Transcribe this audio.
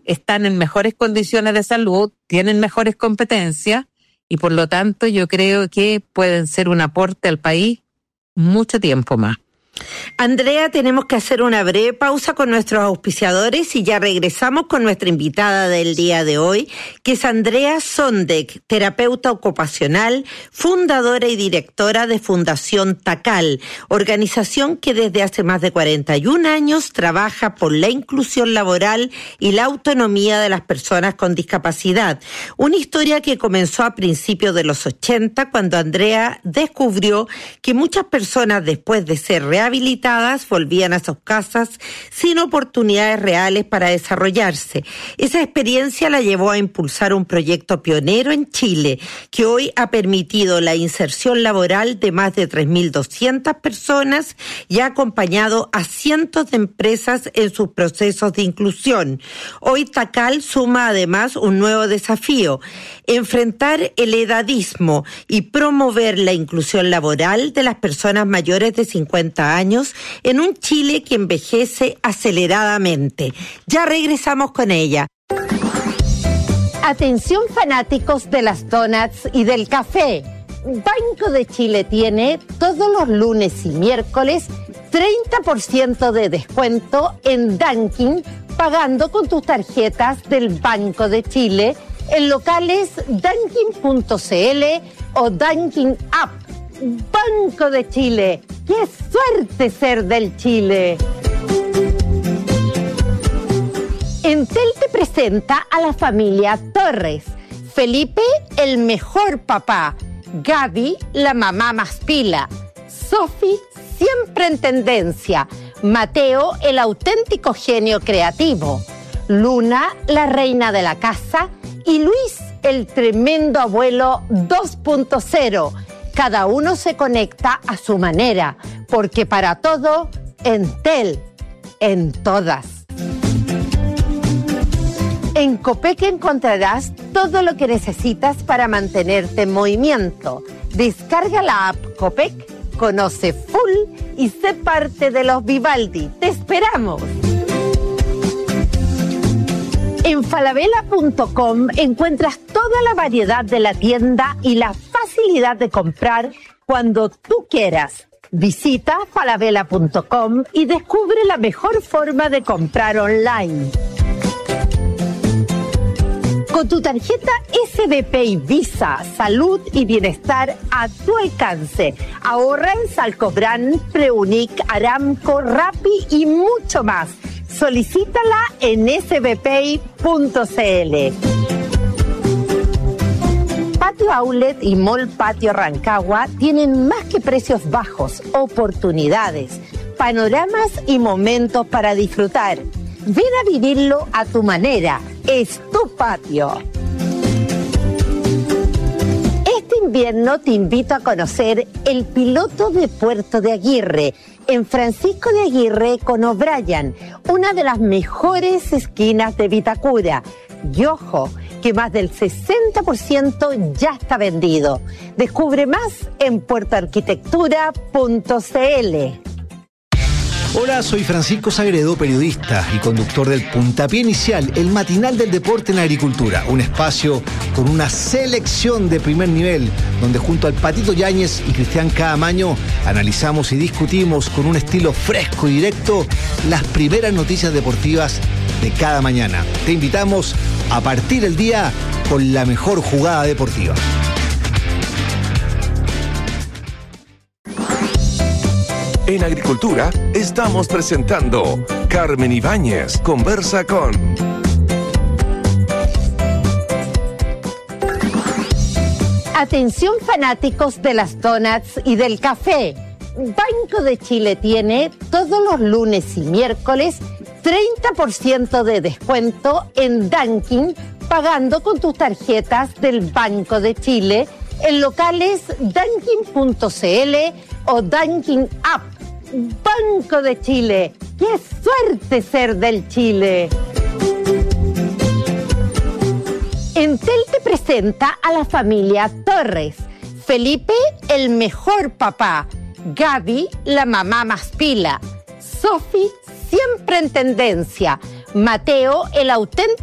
están en mejores condiciones de salud, tienen mejores competencias y por lo tanto yo creo que pueden ser un aporte al país mucho tiempo más. Andrea, tenemos que hacer una breve pausa con nuestros auspiciadores y ya regresamos con nuestra invitada del día de hoy, que es Andrea Sondek, terapeuta ocupacional, fundadora y directora de Fundación TACAL, organización que desde hace más de 41 años trabaja por la inclusión laboral y la autonomía de las personas con discapacidad. Una historia que comenzó a principios de los 80, cuando Andrea descubrió que muchas personas, después de ser rehabilitadas, volvían a sus casas sin oportunidades reales para desarrollarse. Esa experiencia la llevó a impulsar un proyecto pionero en Chile, que hoy ha permitido la inserción laboral de más de 3.200 personas y ha acompañado a cientos de empresas en sus procesos de inclusión. Hoy TACAL suma además un nuevo desafío: enfrentar el edadismo y promover la inclusión laboral de las personas mayores de 50 años en un Chile que envejece aceleradamente. Ya regresamos con ella. Atención fanáticos de las donuts y del café. Banco de Chile tiene todos los lunes y miércoles 30% de descuento en Dunkin' pagando con tus tarjetas del Banco de Chile en locales dunkin.cl o Dunkin' App. Banco de Chile, ¡qué suerte ser del Chile! Entel te presenta a la familia Torres. Felipe, el mejor papá. Gaby, la mamá más pila. Sofi, siempre en tendencia. Mateo, el auténtico genio creativo. Luna, la reina de la casa. Y Luis, el tremendo abuelo 2.0. Cada uno se conecta a su manera, porque para todo, Entel, en todas. En Copec encontrarás todo lo que necesitas para mantenerte en movimiento. Descarga la app Copec, conoce full y sé parte de los Vivaldi. ¡Te esperamos! En falabella.com encuentras toda la variedad de la tienda y la facilidad de comprar cuando tú quieras. Visita falabella.com y descubre la mejor forma de comprar online. Con tu tarjeta SBP y Visa, salud y bienestar a tu alcance. Ahorra en Salcobran, Preunic, Aramco, Rappi y mucho más. Solicítala en sbpay.cl. Patio Outlet y Mall Patio Rancagua tienen más que precios bajos, oportunidades, panoramas y momentos para disfrutar. Ven a vivirlo a tu manera. Es tu patio. Este invierno te invito a conocer el piloto de Puerto de Aguirre, en Francisco de Aguirre con O'Brien, una de las mejores esquinas de Vitacura. Y ojo, que más del 60% ya está vendido. Descubre más en puertoarquitectura.cl. Hola, soy Francisco Sagredo, periodista y conductor del Puntapié Inicial, el matinal del deporte en la agricultura. Un espacio con una selección de primer nivel, donde junto al Patito Yáñez y Cristian Caamaño analizamos y discutimos con un estilo fresco y directo las primeras noticias deportivas de cada mañana. Te invitamos a partir el día con la mejor jugada deportiva. En Agricultura estamos presentando Carmen Ibáñez conversa con... Atención fanáticos de las donuts y del café. Banco de Chile tiene todos los lunes y miércoles 30% de descuento en Dunkin' pagando con tus tarjetas del Banco de Chile en locales dunkin.cl o Dunkin' App. Banco de Chile, ¡qué suerte ser del Chile! Entel te presenta a la familia Torres. Felipe, el mejor papá. Gaby, la mamá más pila. Sofi, siempre en tendencia. Mateo, el auténtico